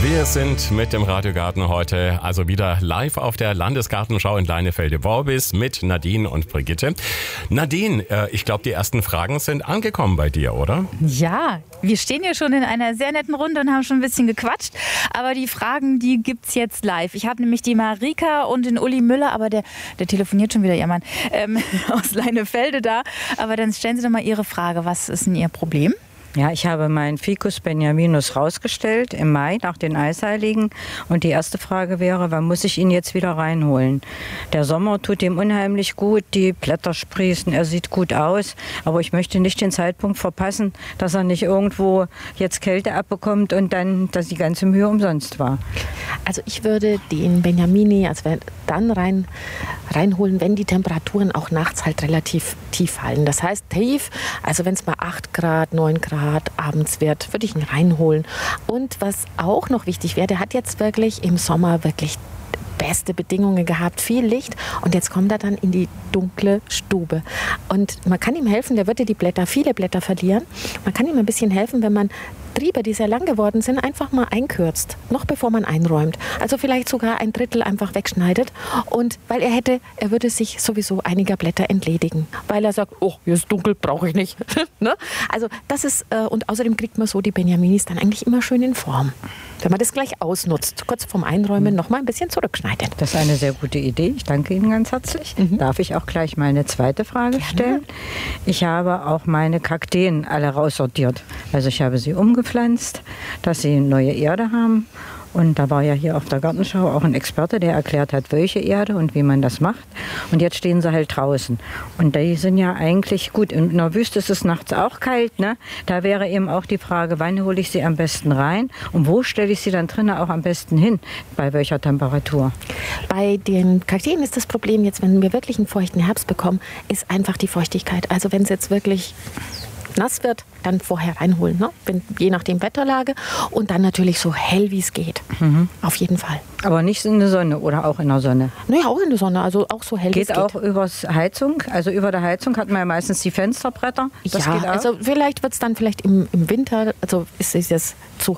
Wir sind mit dem Radiogarten heute also wieder live auf der Landesgartenschau in Leinefelde-Worbis mit Nadine und Brigitte. Nadine, ich glaube, die ersten Fragen sind angekommen bei dir, oder? Ja, wir stehen hier schon in einer sehr netten Runde und haben schon ein bisschen gequatscht. Aber die Fragen, die gibt's jetzt live. Ich habe nämlich die Marika und den Uli Müller, aber der telefoniert schon wieder, ihr Mann, aus Leinefelde da. Aber dann stellen Sie doch mal Ihre Frage. Was ist denn Ihr Problem? Ja, ich habe meinen Ficus benjaminus rausgestellt im Mai nach den Eisheiligen. Und die erste Frage wäre, wann muss ich ihn jetzt wieder reinholen? Der Sommer tut ihm unheimlich gut, die Blätter sprießen, er sieht gut aus. Aber ich möchte nicht den Zeitpunkt verpassen, dass er nicht irgendwo jetzt Kälte abbekommt und dann, dass die ganze Mühe umsonst war. Also ich würde den Benjamini dann reinholen, wenn die Temperaturen auch nachts halt relativ tief fallen. Das heißt tief, also wenn es mal 8 Grad, 9 Grad abends wird, würde ich ihn reinholen. Und was auch noch wichtig wäre, der hat jetzt wirklich im Sommer wirklich beste Bedingungen gehabt, viel Licht und jetzt kommt er dann in die dunkle Stube. Und man kann ihm helfen, der wird ja viele Blätter verlieren. Man kann ihm ein bisschen helfen, wenn man Triebe, die sehr lang geworden sind, einfach mal einkürzt, noch bevor man einräumt. Also vielleicht sogar 1/3 einfach wegschneidet. Und weil er würde sich sowieso einiger Blätter entledigen. Weil er sagt, oh, hier ist dunkel, brauche ich nicht. Ne? Also das ist, und außerdem kriegt man so die Benjaminis dann eigentlich immer schön in Form. Wenn man das gleich ausnutzt, kurz vorm Einräumen noch mal ein bisschen zurückschneidet. Das ist eine sehr gute Idee. Ich danke Ihnen ganz herzlich. Darf ich auch gleich meine zweite Frage stellen? Ich habe auch meine Kakteen alle raussortiert. Also ich habe sie umgepflanzt, dass sie neue Erde haben. Und da war ja hier auf der Gartenschau auch ein Experte, der erklärt hat, welche Erde und wie man das macht. Und jetzt stehen sie halt draußen. Und die sind ja eigentlich gut. In der Wüste ist es nachts auch kalt, ne? Da wäre eben auch die Frage, wann hole ich sie am besten rein? Und wo stelle ich sie dann drinnen auch am besten hin? Bei welcher Temperatur? Bei den Kakteen ist das Problem jetzt, wenn wir wirklich einen feuchten Herbst bekommen, ist einfach die Feuchtigkeit. Also wenn es jetzt wirklich nass wird, dann vorher reinholen, ne? Je nach dem Wetterlage und dann natürlich so hell wie es geht. Auf jeden Fall. Aber nicht in der Sonne oder auch in der Sonne? Naja, auch in der Sonne, also auch so hell wie es geht. Geht auch übers Heizung? Also über der Heizung hat man ja meistens die Fensterbretter. Das ja, geht auch. Also vielleicht wird es dann vielleicht im Winter, also ist es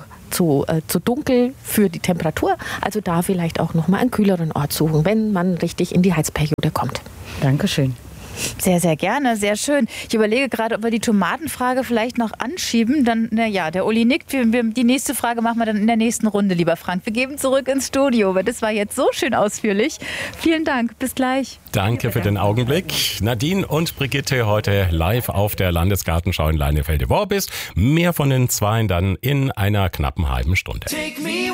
zu dunkel für die Temperatur. Also da vielleicht auch noch mal einen kühleren Ort suchen, wenn man richtig in die Heizperiode kommt. Dankeschön. Sehr, sehr gerne, sehr schön. Ich überlege gerade, ob wir die Tomatenfrage vielleicht noch anschieben. Dann, der Uli nickt. Die nächste Frage machen wir dann in der nächsten Runde, lieber Frank. Wir geben zurück ins Studio, weil das war jetzt so schön ausführlich. Vielen Dank, bis gleich. Danke für den Augenblick. Nadine und Brigitte heute live auf der Landesgartenschau in Leinefelde-Worbis. Mehr von den Zweien dann in einer knappen halben Stunde.